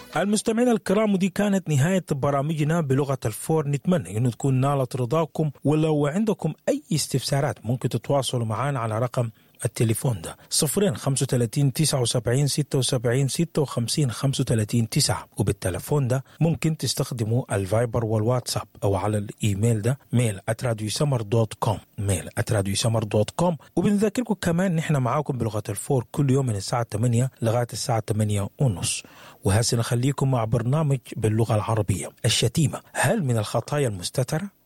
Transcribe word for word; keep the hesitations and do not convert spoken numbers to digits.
المستمعين الكرام، ودي كانت نهاية برامجنا بلغة الفور. نتمنى أنه تكون نالت رضاكم، ولو عندكم أي استفسارات ممكن تتواصلوا معنا على رقم التليفون ده صفرين خمسة وثلاثين تسعة وسبعين ستة وسبعين ستة وخمسين خمسة وثلاثين تسعة، وبالتلفون ده ممكن تستخدموا الفايبر والواتساب، أو على الإيميل ده ميل at راديو سمر دوت كوم ميل at راديو سمر دوت كوم. وبنذكركم كمان نحن معاكم بلغة الفور كل يوم من الساعة ثمانية لغاية الساعة ثمانية ونص. وهسه نخليكم مع برنامج باللغة العربية. الشتيمة هل من الخطايا المستترة؟